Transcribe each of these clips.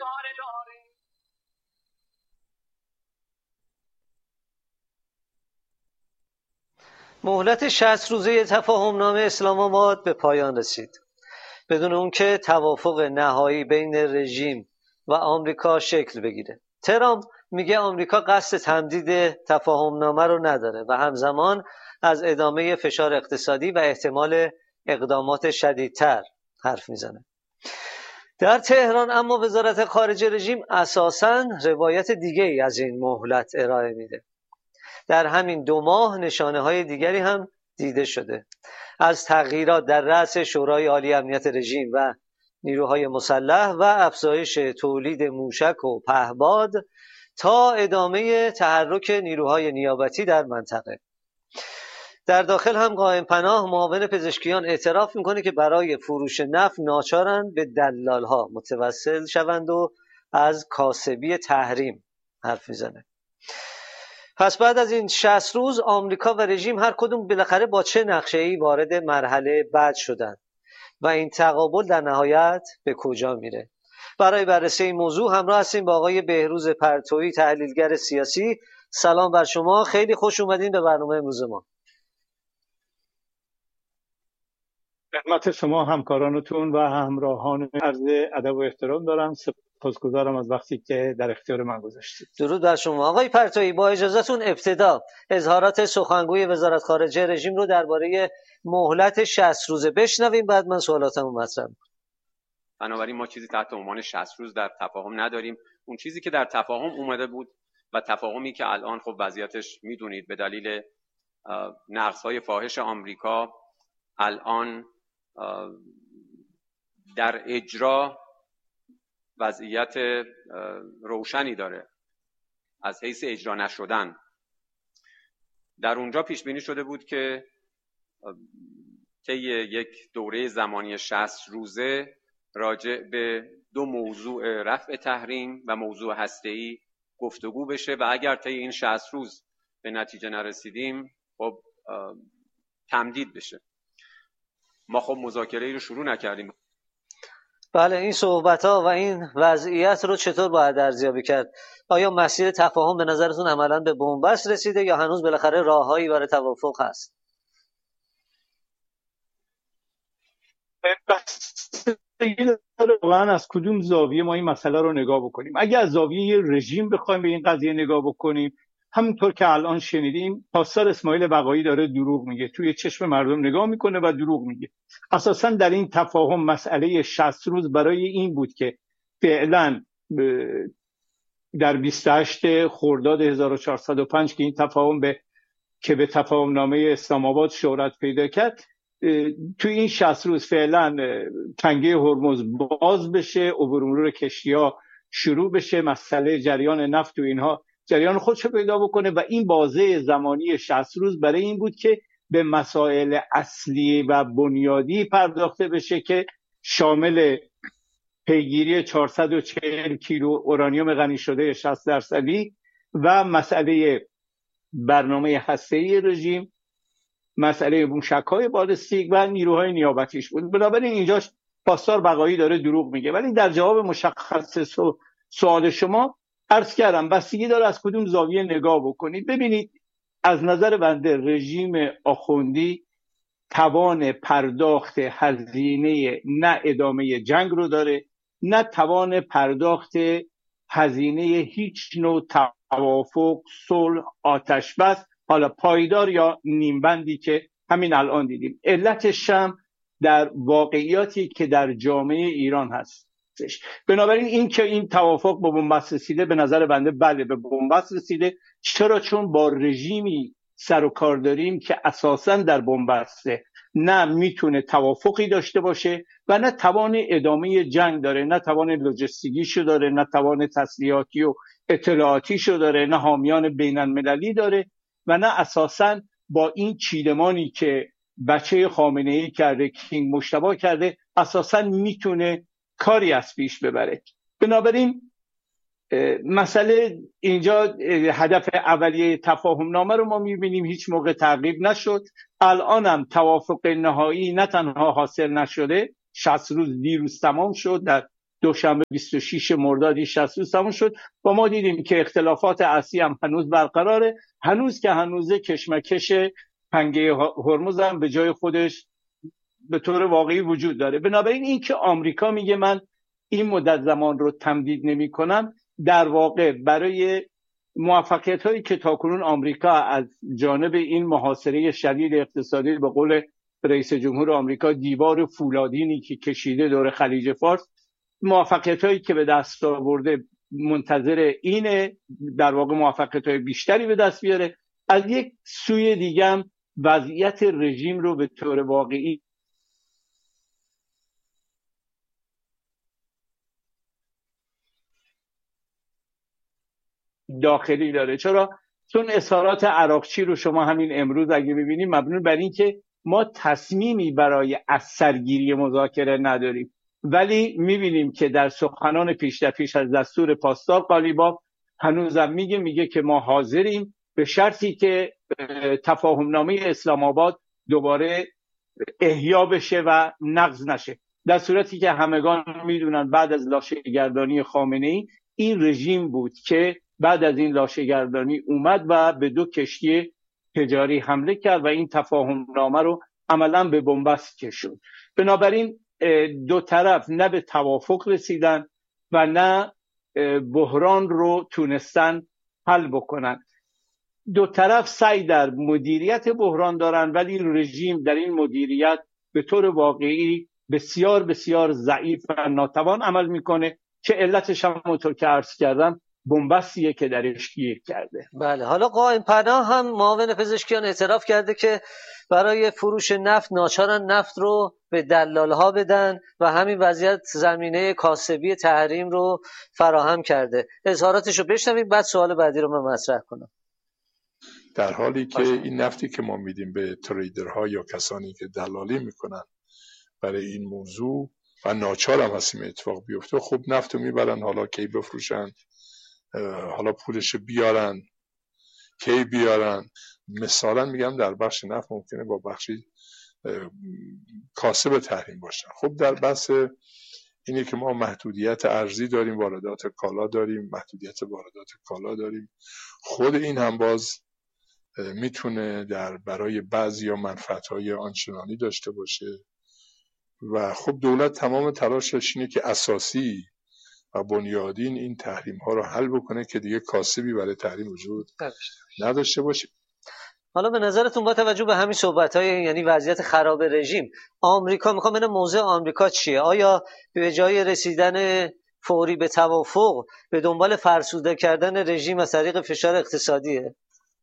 مهلت 60 روزه تفاهمنامه اسلام آباد به پایان رسید، بدون اون که توافق نهایی بین رژیم و آمریکا شکل بگیره. ترامپ میگه آمریکا قصد تمدید تفاهمنامه رو نداره و همزمان از ادامه فشار اقتصادی و احتمال اقدامات شدیدتر حرف میزنه. در تهران اما وزارت خارجه رژیم اساساً روایت دیگه ای از این مهلت ارائه میده. در همین 2 ماه نشانه‌های دیگری هم دیده شده، از تغییرات در رأس شورای عالی امنیت رژیم و نیروهای مسلح و افزایش تولید موشک و پهپاد تا ادامه تحرک نیروهای نیابتی در منطقه. در داخل هم قائم پناه معاون پزشکیان اعتراف میکنه که برای فروش نفت ناچارن به دلالها متوسل شوند و از کاسبی تحریم حرف میزنه. پس بعد از این 60 روز آمریکا و رژیم هر کدوم بالاخره با چه نقشه‌ای وارد مرحله بعد شدن و این تقابل در نهایت به کجا میره؟ برای بررسی این موضوع همراه هستیم با آقای بهروز پرتویی، تحلیلگر سیاسی. سلام بر شما، خیلی خوش اومدین به برنامه امروز ما. خدمت شما همکارانتون و همراهان عرض ادب و احترام دارم. سپاسگزارم از وقتی که در اختیار من گذاشتید. درود بر شما. آقای پرتویی، با اجازهتون ابتدا اظهارات سخنگوی وزارت خارجه رژیم رو درباره مهلت 60 روزه بشنویم، بعد من سوالاتمو مطرح می‌کنم. بنابراین ما چیزی تحت عنوان 60 روز در تفاهم نداریم. اون چیزی که در تفاهم اومده بود و تفاهمی که الان خب وضعیتش میدونید به دلیل نقض‌های فاحش آمریکا الان در اجرا وضعیت روشنی داره از حیث اجرا نشدن. در اونجا پیش بینی شده بود که طی یک دوره زمانی 60 روزه راجع به 2 موضوع رفع تحریم و موضوع هسته‌ای گفتگو بشه و اگر طی این 60 روز به نتیجه نرسیدیم خب تمدید بشه. ما خب مذاکره‌ای رو شروع نکردیم. بله، این صحبت‌ها و این وضعیت رو چطور باید ارزیابی کرد؟ آیا مسیر تفاهم به نظرتون عملاً به بنبست رسیده یا هنوز بالاخره راههایی برای توافق هست؟ واقعا از کدوم زاویه ما این مسئله رو نگاه بکنیم. اگه از زاویه رژیم بخوایم به این قضیه نگاه بکنیم، همونطور که الان شنیدیم پاسدار اسماعیل بقایی داره دروغ میگه، توی چشم مردم نگاه میکنه و دروغ میگه. اساسا در این تفاهم مسئله 60 روز برای این بود که فعلا در 28 خرداد 1405 که این تفاهم به تفاهم نامه اسلام آباد شهرت پیدا کرد، توی این 60 روز فعلا تنگه هرمز باز بشه، عبور مرور کشتی‌ها شروع بشه، مسئله جریان نفت و اینها جریان خودشو پیدا بکنه و این بازه زمانی 60 روز برای این بود که به مسائل اصلی و بنیادی پرداخته بشه که شامل پیگیری 440 کیلو اورانیوم غنی شده 60% و مسئله برنامه هسته‌ای رژیم، مسئله موشک‌های بالستیک و نیروهای نیابتیش بود. بنابراین اینجاش پاسدار بقایی داره دروغ میگه. ولی در جواب مشخص سوال شما عرض کردم بستگی داره از کدوم زاویه نگاه بکنید. ببینید، از نظر بنده رژیم آخوندی توان پرداخت هزینه نه ادامه جنگ رو داره، نه توان پرداخت هزینه هیچ نوع توافق، صلح، آتش بس، حالا پایدار یا نیمبندی که همین الان دیدیم. علتش هم در واقعیاتی که در جامعه ایران هستش. بنابراین این که این توافق به بنبست رسیده، به نظر بنده بله به بنبست رسیده. چرا؟ چون با رژیمی سر و کار داریم که اساساً در بنبسته، نه میتونه توافقی داشته باشه و نه توان ادامه جنگ داره، نه توان لوجستیکیشو داره، نه توان تسلیحاتی و اطلاعاتیشو داره، نه حامیان بین المللی داره و نه اساساً با این چیدمانی که بچه خامنه‌ای کرده، کینگ مجتبی کرده، اساساً میتونه کاری از پیش ببره. بنابراین مسئله اینجا هدف اولیه تفاهم نامه رو ما میبینیم هیچ موقع تعقیب نشد. الانم توافق نهایی نه تنها حاصل نشده، 60 روز دیروز تمام شد، در دوشنبه 26 مرداد 60 تموم شد و ما دیدیم که اختلافات اصلی هم هنوز برقراره. هنوز که هنوزه کشمکش تنگه هرمز هم به جای خودش به طور واقعی وجود داره. بنابراین این که آمریکا میگه من این مدت زمان رو تمدید نمی کنم، در واقع برای موفقیت هایی که تاکنون آمریکا از جانب این محاصره شدید اقتصادی، به قول رئیس جمهور آمریکا دیوار فولادینی که کشیده دور خلیج فارس، موفقیت هایی که به دست آورده منتظر اینه در واقع موفقیت های بیشتری به دست بیاره. از یک سوی دیگه هم وضعیت رژیم رو به طور واقعی داخلی داره. چرا؟ چون اظهارات عراقچی رو شما همین امروز اگه ببینید مبنی بر این که ما تصمیمی برای از سرگیری مذاکره نداریم، ولی میبینیم که در سخنان پیش از دستور پاسدار قالیباف هنوزم میگه که ما حاضریم به شرطی که تفاهمنامه اسلام آباد دوباره احیا بشه و نقض نشه. در صورتی که همگان میدونن بعد از لاشه‌گردانی خامنه‌ای این رژیم بود که بعد از این لاشه‌گردانی اومد و به 2 کشتی تجاری حمله کرد و این تفاهمنامه رو عملاً به بنبست کشوند. بنابراین دو طرف نه به توافق رسیدن و نه بحران رو تونستن حل بکنن. دو طرف سعی در مدیریت بحران دارن، ولی رژیم در این مدیریت به طور واقعی بسیار بسیار ضعیف و ناتوان عمل میکنه که علتش هم همونطور که عرض کردم بنبستیه که درش گیر کرده. بله، حالا قائم پناه هم معاون پزشکیان اعتراف کرده که برای فروش نفت ناچارن نفت رو به دلال‌ها بدن و همین وضعیت زمینه کاسبی تحریم رو فراهم کرده. اظهاراتش رو بشنویم بعد سوال بعدی رو من مطرح کنم. در حالی که این نفتی که ما میدیم به تریدرها یا کسانی که دلالی میکنن برای این موضوع و ناچار هم هستیم اتفاق بیفته، خب نفتو میبرن، حالا کی بفروشن، حالا پولش بیارن، کی بیارن. مثلا میگم در بخش نفت ممکنه با بخشی کاسب تحریم باشن. خب در بحث اینه که ما محدودیت ارزی داریم، واردات کالا داریم، محدودیت واردات کالا داریم. خود این هم باز میتونه برای بعضیا منفعت‌های آنچنانی داشته باشه و خب دولت تمام تلاشش اینه که اساسی و بنیادین این تحریم ها رو حل بکنه که دیگه کاسبی برای تحریم وجود نداشته باشه. حالا به نظرتون با توجه به همین صحبت‌های یعنی وضعیت خراب رژیم، آمریکا میخوام ببینم موضع آمریکا چیه؟ آیا به جای رسیدن فوری به توافق به دنبال فرسوده کردن رژیم از طریق فشار اقتصادیه؟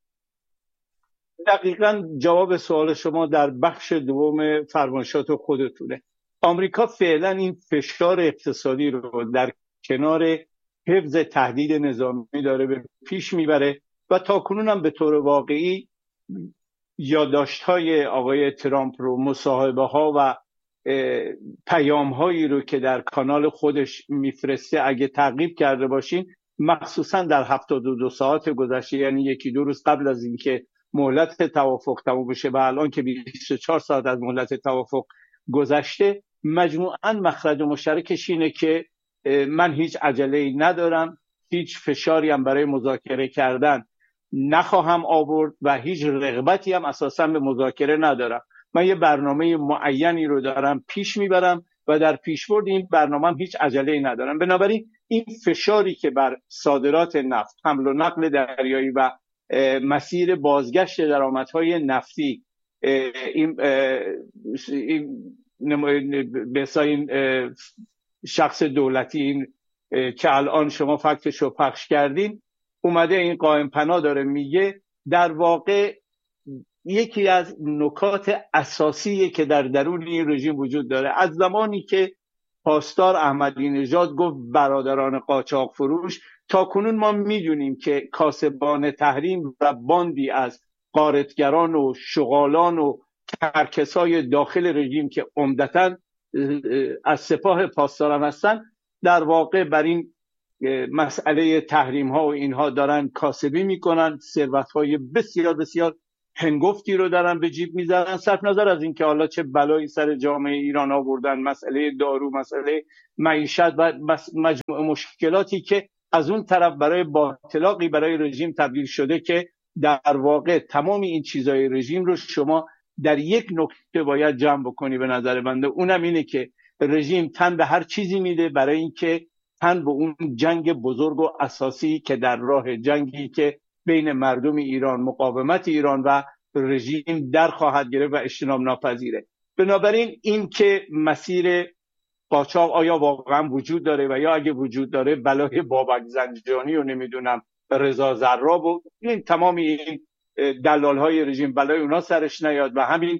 دقیقاً جواب سوال شما در بخش دوم فرمایشات خودتونه. آمریکا فعلا این فشار اقتصادی رو در کنار حفظ تهدید نظامی داره به پیش میبره و تاکنون هم به طور واقعی یادداشت‌های آقای ترامپ رو، مصاحبه‌ها و پیام‌هایی رو که در کانال خودش میفرسته اگه تعقیب کرده باشین، مخصوصا در 72 ساعت گذشته، یعنی 1-2 روز قبل از اینکه مهلت توافق تموم بشه و الان که 24 ساعت از مهلت توافق گذشته، مجموعاً مخرج مشترکش اینه که من هیچ عجله‌ای ندارم، هیچ فشاری هم برای مذاکره کردن نخواهم آورد و هیچ رغبتی هم اساساً به مذاکره ندارم. من یه برنامه معینی رو دارم پیش میبرم و در پیشبرد این برنامه هم هیچ عجله‌ای ندارم. بنابراین این فشاری که بر صادرات نفت، حمل و نقل دریایی و مسیر بازگشت درآمدهای نفتی، این شخص دولتی این که الان شما فکتش رو پخش کردین اومده این قائم پناه داره میگه، در واقع یکی از نکات اساسیه که در درون این رژیم وجود داره. از زمانی که پاسدار احمدی نژاد گفت برادران قاچاق فروش، تا کنون ما میدونیم که کاسبان تحریم و باندی از غارتگران و شغالان و کرکسای داخل رژیم که عمدتاً از سپاه پاسداران هستن، در واقع بر این مسئله تحریم ها و اینها دارن کاسبی میکنن، ثروت های بسیار بسیار هنگفتی رو دارن به جیب میزنن، صرف نظر از اینکه حالا چه بلایی سر جامعه ایران آوردن، مسئله دارو، مسئله معیشت و مجموع مشکلاتی که از اون طرف برای باطلاقی برای رژیم تبدیل شده که در واقع تمام این چیزای رژیم رو شما در یک نکته باید جمع بکنی به نظر بنده. اونم اینه که رژیم تن به هر چیزی میده برای اینکه تن به اون جنگ بزرگ و اساسی که در راه، جنگی که بین مردم ایران، مقاومت ایران و رژیم در خواهد گرفت و اجتناب ناپذیره. بنابراین این که مسیر قاچاق آیا واقعا وجود داره و یا اگه وجود داره بلای بابک زنجانی و نمیدونم رضا زراب و این تمام این دلالهای رژیم بلای اونا سرش نیاد و همین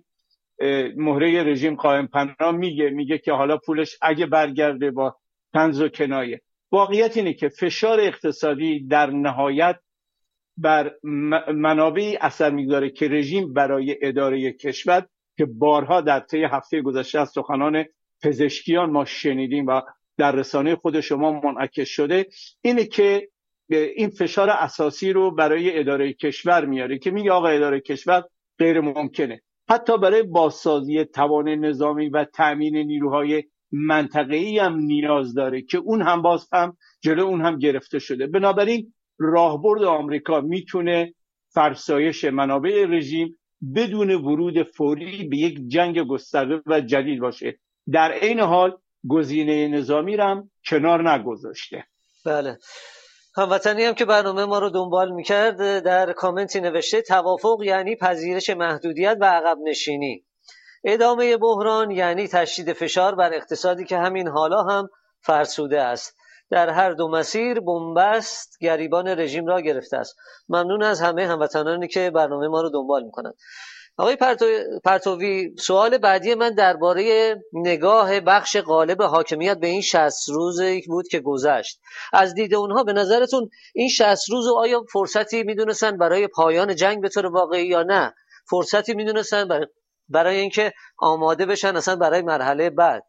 مهره رژیم قائم پناه میگه که حالا پولش اگه برگرده با طنز و کنایه. واقعیت اینه که فشار اقتصادی در نهایت بر منابعی اثر میگذاره که رژیم برای اداره کشور که بارها در طی هفته گذشته از سخنان پزشکیان ما شنیدیم و در رسانه خود شما منعکس شده، اینه که این فشار اساسی رو برای اداره کشور میاره که میگه آقا اداره کشور غیر ممکنه، حتی برای بازسازی توان نظامی و تأمین نیروهای منطقه‌ای هم نیاز داره که اون هم باز هم جلو اون هم گرفته شده. بنابراین راهبرد آمریکا میتونه فرسایش منابع رژیم بدون ورود فوری به یک جنگ گسترده و جدید باشه، در عین حال گزینه نظامی رو هم کنار نگذاشته. بله، هموطنی هم که برنامه ما رو دنبال میکرد در کامنتی نوشته توافق یعنی پذیرش محدودیت و عقب نشینی، ادامه بحران یعنی تشدید فشار بر اقتصادی که همین حالا هم فرسوده است. در هر دو مسیر بنبست گریبان رژیم را گرفته است. ممنون از همه هموطنانی که برنامه ما رو دنبال میکنند. آقای پرتوی، سوال بعدی من درباره نگاه بخش غالب حاکمیت به این 60 روزی بود که گذشت. از دید اونها به نظرتون این 60 روز آیا فرصتی میدونستن برای پایان جنگ به طور واقعی یا نه فرصتی میدونستن برای اینکه آماده بشن اصلا برای مرحله بعد؟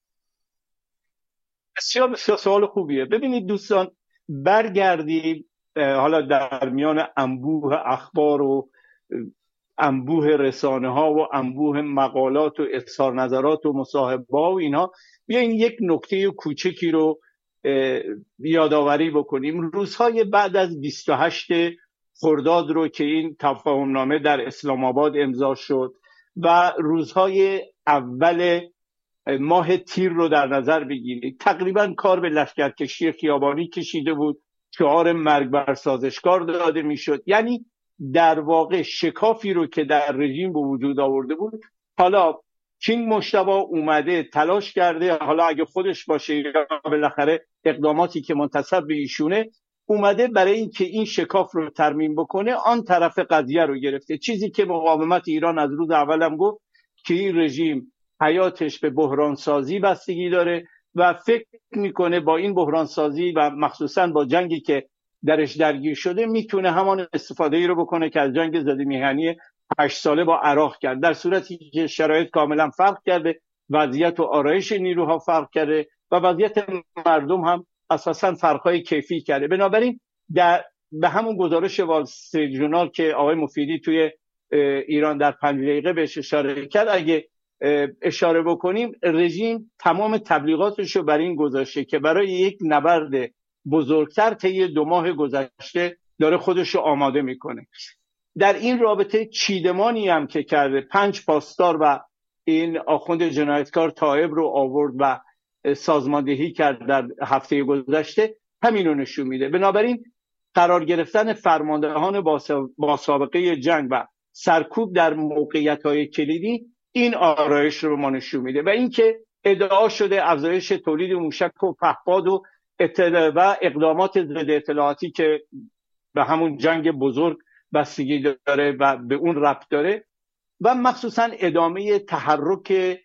بسیار بسیار سوال خوبیه. ببینید دوستان، برگردیم حالا در میان انبوه اخبار و انبوه رسانه ها و انبوه مقالات و اظهار نظرات و مصاحبه ها و اینها، بیاین یک نکته کوچکی رو یادآوری بکنیم. روزهای بعد از 28 خرداد رو که این تفاهمنامه در اسلام آباد امضا شد و روزهای اول ماه تیر رو در نظر بگیرید، تقریبا کار به لشکرکشی خیابانی کشیده بود، شعار مرگ بر سازشکار داده میشد. یعنی در واقع شکافی رو که در رژیم به وجود آورده بود، حالا کینگ مجتبی اومده تلاش کرده، حالا اگه خودش باشه یا بالاخره اقداماتی که منتسب به ایشونه، اومده برای اینکه این شکاف رو ترمیم بکنه آن طرف قضیه رو گرفته. چیزی که مقاومت ایران از روز اولم گفت که این رژیم حیاتش به بحران سازی بستگی داره و فکر میکنه با این بحران سازی و مخصوصا با جنگی که درش درگیر شده میتونه همان استفاده ای رو بکنه که از جنگ ضد میهنی 8 ساله با عراق کرد، در صورتی که شرایط کاملا فرق کرده، وضعیت و آرایش نیروها فرق کرده و وضعیت مردم هم اساسا فرقای کیفی کرده. بنابراین به همون گزارش وال استریت ژورنال که آقای مفیدی توی ایران در 5 دقیقه بهش اشاره کرد، اگه اشاره بکنیم، رژیم تمام تبلیغاتش رو برای این گذاشته که برای یک نبرد بزرگتر طی 2 ماه گذشته داره خودش رو آماده میکنه. در این رابطه چیدمانی هم که کرده، 5 پاسدار و این آخوند جنایتکار طایب رو آورد و سازماندهی کرد در هفته گذشته، همین رو نشون میده. بنابراین قرار گرفتن فرماندهان با سابقه جنگ و سرکوب در موقعیت‌های کلیدی این آرایش رو ما نشون میده و اینکه ادعا شده افزایش تولید موشک و پهپاد و اقدامات ضد اطلاعاتی که به همون جنگ بزرگ بستگی داره و به اون ربط داره و مخصوصا ادامه تحرک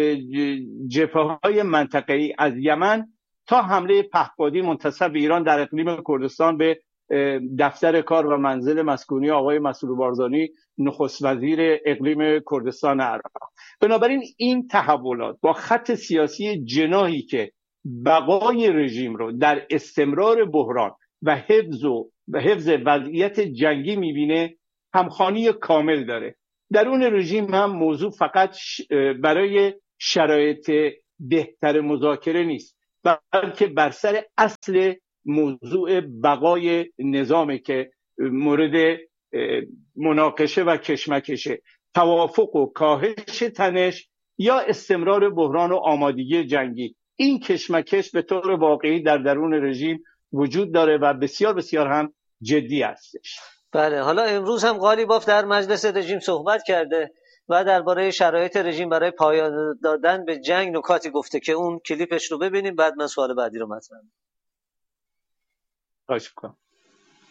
جبهه‌های منطقه‌ای از یمن تا حمله پهپادی منتسب به ایران در اقلیم کردستان به دفتر کار و منزل مسکونی آقای مسرور بارزانی، نخست وزیر اقلیم کردستان عراق. بنابراین این تحولات با خط سیاسی جناحی که بقای رژیم رو در استمرار بحران و حفظ وضعیت جنگی میبینه همخوانی کامل داره. درون رژیم هم موضوع فقط برای شرایط بهتر مذاکره نیست، بلکه بر سر اصل موضوع بقای نظامه که مورد مناقشه و کشمکشه، توافق و کاهش تنش یا استمرار بحران و آمادگی جنگی. این کشمکش به طور واقعی در درون رژیم وجود داره و بسیار بسیار هم جدی هستش. بله، حالا امروز هم قالیباف در مجلس رژیم صحبت کرده و درباره شرایط رژیم برای پایان دادن به جنگ نکاتی گفته که اون کلیپش رو ببینیم، بعد من سوال بعدی رو مطرح خواهش می‌کنم.